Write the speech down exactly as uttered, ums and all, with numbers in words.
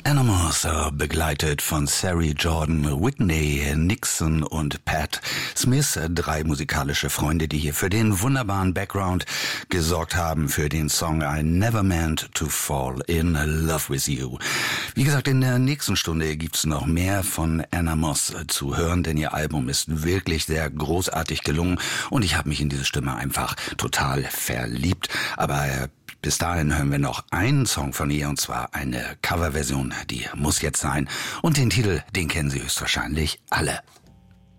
Animals, äh, begleitet von Sari Jordan, Whitney Nixon und Pat Smith, äh, drei musikalische Freunde, die hier für den wunderbaren Background gesorgt haben für den Song I Never Meant to Fall in Love with You. Wie gesagt, in der nächsten Stunde gibt's noch mehr von Anna Moss äh, zu hören, denn ihr Album ist wirklich sehr großartig gelungen und ich habe mich in diese Stimme einfach total verliebt. Aber äh, bis dahin hören wir noch einen Song von ihr, und zwar eine Coverversion, die muss jetzt sein. Und den Titel, den kennen Sie höchstwahrscheinlich alle.